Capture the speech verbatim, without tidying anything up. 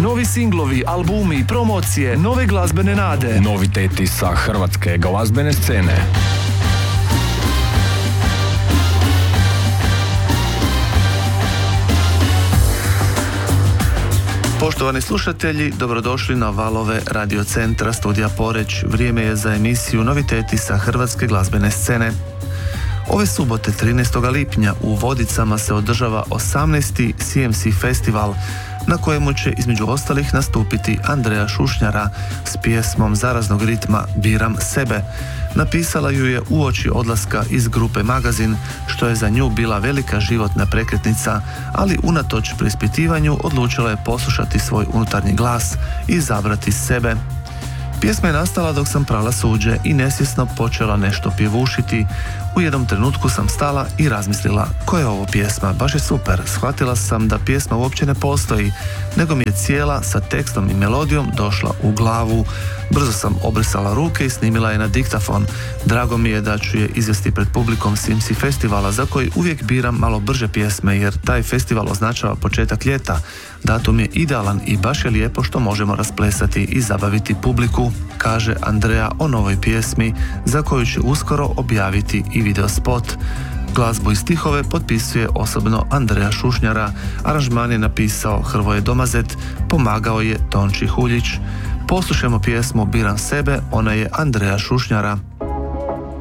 Novi singlovi, albumi, promocije, nove glazbene nade. Noviteti sa hrvatske glazbene scene. Poštovani slušatelji, dobrodošli na valove Radio Centra Studija Poreč. Vrijeme je za emisiju Noviteti sa hrvatske glazbene scene. Ove subote trinaestog lipnja u Vodicama se održava osamnaesti C M C festival, na kojemu će između ostalih nastupiti Andreja Šušnjara s pjesmom zaraznog ritma Biram sebe. Napisala ju je uoči odlaska iz grupe Magazin, što je za nju bila velika životna prekretnica, ali unatoč preispitivanju odlučila je poslušati svoj unutarnji glas i izabrati sebe. Pjesma je nastala dok sam prala suđe i nesvjesno počela nešto pjevušiti. U jednom trenutku sam stala i razmislila, koja je ovo pjesma, baš je super. Shvatila sam da pjesma uopće ne postoji, nego mi je cijela sa tekstom i melodijom došla u glavu. Brzo sam obrisala ruke i snimila je na diktafon. Drago mi je da ću je izvesti pred publikom C M C festivala, za koji uvijek biram malo brže pjesme, jer taj festival označava početak ljeta. Datum je idealan i baš je lijepo što možemo rasplesati i zabaviti publiku, kaže Andreja o novoj pjesmi, za koju će uskoro objaviti i videospot. Glazbu i stihove potpisuje osobno Andreja Šušnjara, aranžman je napisao Hrvoje Domazet, pomagao je Tonči Huljić. Poslušajmo pjesmu Biram sebe, ona je Andreja Šušnjara.